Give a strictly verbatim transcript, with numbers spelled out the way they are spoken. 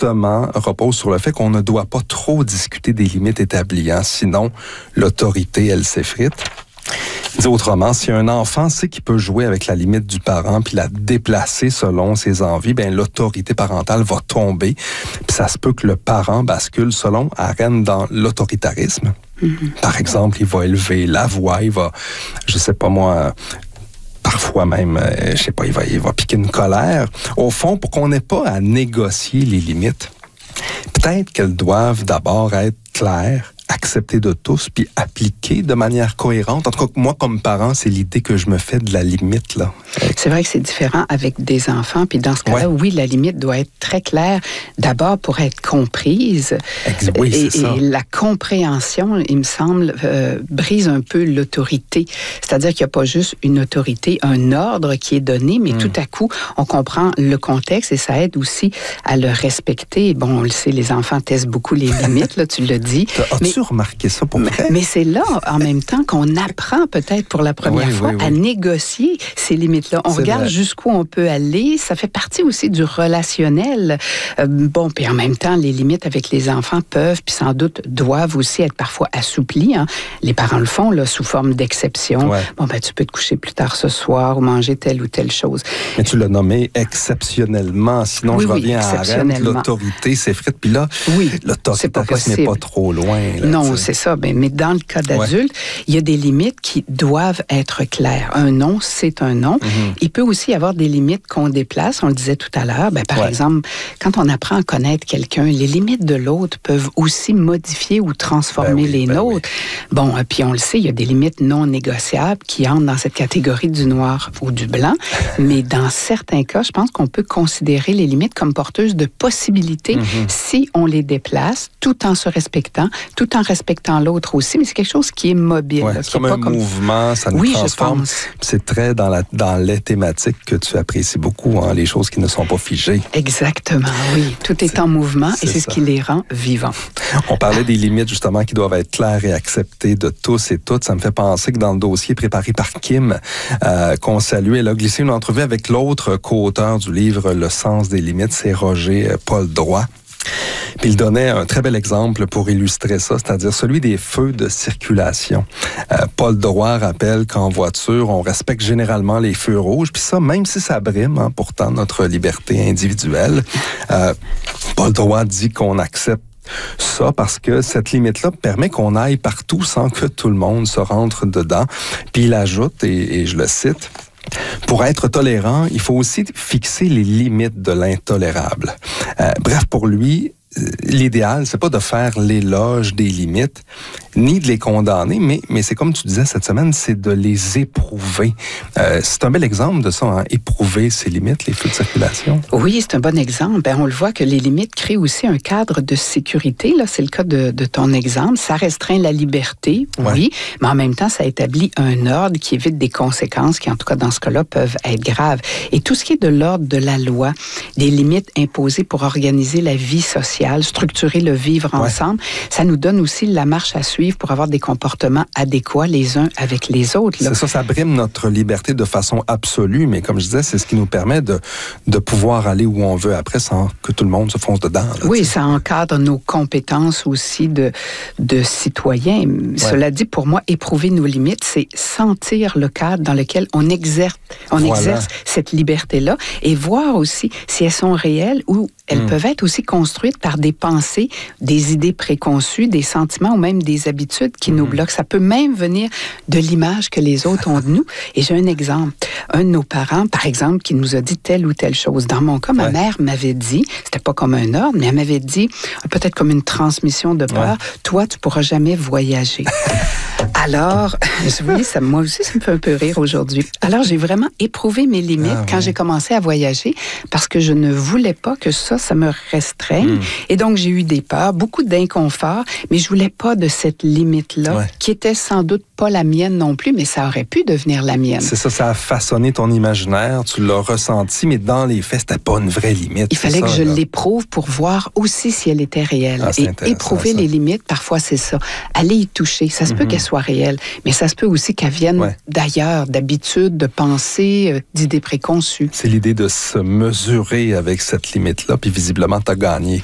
justement, repose sur le fait qu'on ne doit pas trop discuter des limites établies, hein, sinon l'autorité, elle s'effrite. Dit autrement, si un enfant sait qu'il peut jouer avec la limite du parent puis la déplacer selon ses envies, ben l'autorité parentale va tomber. Puis ça se peut que le parent bascule selon arène dans l'autoritarisme. Mm-hmm. Par exemple, il va élever la voix, il va, je sais pas moi, parfois même, euh, je sais pas, il va, il va piquer une colère. Au fond, pour qu'on n'ait pas à négocier les limites, peut-être qu'elles doivent d'abord être claires, acceptées de tous, puis appliquées de manière cohérente. En tout cas, moi, comme parent, c'est l'idée que je me fais de la limite, là. C'est vrai que c'est différent avec des enfants, puis dans ce cas-là, ouais. oui, la limite doit être très claire, d'abord pour être comprise. Ex- oui, et, c'est ça. Et la compréhension, il me semble, euh, brise un peu l'autorité. C'est-à-dire qu'il n'y a pas juste une autorité, un ordre qui est donné, mais mm. tout à coup, on comprend le contexte et ça aide aussi à le respecter. Bon, on le sait, les enfants testent beaucoup les limites, là, tu l'as dit. As-tu remarqué ça pour vrai? Mais c'est là, en même temps, qu'on apprend peut-être pour la première oui, fois oui, oui. à négocier ces limites-là. On c'est regarde vrai. jusqu'où on peut aller. Ça fait partie aussi du relationnel. Euh, bon, puis en même temps, les limites avec les enfants peuvent, puis sans doute doivent aussi être parfois assouplies. Hein. Les parents le font là, sous forme d'exception. Ouais. Bon, ben tu peux te coucher plus tard ce soir ou manger telle ou telle chose. Mais tu l'as nommé exceptionnellement. Sinon, oui, je reviens oui, à arène, l'autorité s'effrite. Puis là, oui, l'autoritarisme n'est pas trop loin. Là, non, t'sais. c'est ça. Mais, mais dans le cas d'adulte, ouais. il y a des limites qui doivent être claires. Un non, c'est un non. Mm-hmm. Il peut aussi y avoir des limites qu'on déplace. On le disait tout à l'heure. Ben, par ouais. exemple, quand on apprend à connaître quelqu'un, les limites de l'autre peuvent aussi modifier ou transformer ben oui, les ben nôtres. Oui. Bon, puis on le sait, il y a des limites non négociables qui entrent dans cette catégorie du noir ou du blanc. Mais dans certains cas, je pense qu'on peut considérer les limites comme porteuses de possibilités mm-hmm. si on les déplace tout en se respectant, tout en respectant l'autre aussi. Mais c'est quelque chose qui est mobile. Ouais, là, c'est qui comme est un pas mouvement, comme... ça nous oui, transforme. Je pense. C'est très dans, la, dans les thématiques que tu apprécies beaucoup, hein, les choses qui ne sont pas figées. Exactement, oui. Tout est, c'est, en mouvement c'est et c'est ça. Ce qui les rend vivants. On parlait ah. des limites, justement, qui doivent être claires et acceptées de tous et toutes. Ça me fait penser que dans le dossier préparé par Kim, euh, qu'on salue, elle a glissé une entrevue avec l'autre co-auteur du livre « Le sens des limites », c'est Roger Paul Droit. Puis il donnait un très bel exemple pour illustrer ça, c'est-à-dire celui des feux de circulation. Euh, Paul Droit rappelle qu'en voiture, on respecte généralement les feux rouges, puis ça, même si ça brime, hein, pourtant, notre liberté individuelle. Euh, Paul Droit dit qu'on accepte ça parce que cette limite-là permet qu'on aille partout sans que tout le monde se rentre dedans. Puis il ajoute, et, et je le cite, « Pour être tolérant, il faut aussi fixer les limites de l'intolérable. Euh, » Bref, pour lui, l'idéal, c'est pas de faire l'éloge des limites, ni de les condamner, mais, mais c'est comme tu disais cette semaine, c'est de les éprouver. Euh, c'est un bel exemple de ça, hein, éprouver ces limites, les feux de circulation. Oui, c'est un bon exemple. Ben, on le voit que les limites créent aussi un cadre de sécurité. Là, c'est le cas de, de ton exemple. Ça restreint la liberté, ouais. oui, mais en même temps, ça établit un ordre qui évite des conséquences qui, en tout cas, dans ce cas-là, peuvent être graves. Et tout ce qui est de l'ordre de la loi, des limites imposées pour organiser la vie sociale, structurer le vivre ouais. ensemble, ça nous donne aussi la marche à suivre pour avoir des comportements adéquats les uns avec les autres. Là. C'est ça, ça brime notre liberté de façon absolue, mais comme je disais, c'est ce qui nous permet de, de pouvoir aller où on veut après sans que tout le monde se fonce dedans. Là, oui, t'sais. Ça encadre nos compétences aussi de, de citoyens. Ouais. Cela dit, pour moi, éprouver nos limites, c'est sentir le cadre dans lequel on exerce, on voilà. exerce cette liberté-là et voir aussi si elles sont réelles ou elles mmh. peuvent être aussi construites par des pensées, des idées préconçues, des sentiments ou même des habitudes qui mmh. nous bloquent. Ça peut même venir de l'image que les autres ont de nous. Et j'ai un exemple. Un de nos parents, par exemple, qui nous a dit telle ou telle chose. Dans mon cas, ma ouais. mère m'avait dit, c'était pas comme un ordre, mais elle m'avait dit, peut-être comme une transmission de peur, ouais. toi, tu pourras jamais voyager. Alors, oui, ça, moi aussi, ça me fait un peu rire aujourd'hui. Alors, j'ai vraiment éprouvé mes limites ah, quand ouais. j'ai commencé à voyager parce que je ne voulais pas que ça, ça me restreigne. Mm. Et donc, j'ai eu des peurs, beaucoup d'inconfort, mais je voulais pas de cette limite-là, ouais. qui était sans doute pas la mienne non plus, mais ça aurait pu devenir la mienne. C'est ça, ça a façonné ton imaginaire, tu l'as ressenti, mais dans les faits, c'était pas une vraie limite. Il fallait ça, que je là. l'éprouve pour voir aussi si elle était réelle. Ah, et éprouver ça. les limites, parfois, c'est ça. Aller y toucher, ça se mm-hmm. peut qu'elle soit réelle, mais ça se peut aussi qu'elle vienne ouais. d'ailleurs, d'habitudes, de pensées, d'idées préconçues. C'est l'idée de se mesurer avec cette limite-là, puis visiblement, tu as gagné.